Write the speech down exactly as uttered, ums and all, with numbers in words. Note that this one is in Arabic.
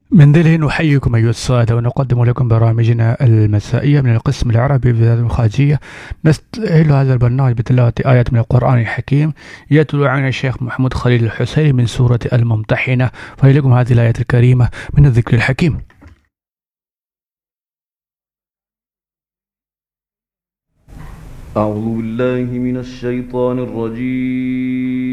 من ذيله نحييكم أيها السادة ونقدم لكم برامجنا المسائية من القسم العربي بذات الخارجية. نستهل هذا البرنامج بتلاوة آيات من القرآن الحكيم يتلو علينا الشيخ محمود خليل الحسيني من سورة الممتحنة، فإليكم هذه الآيات الكريمة من الذكر الحكيم. أعوذ بالله من الشيطان الرجيم.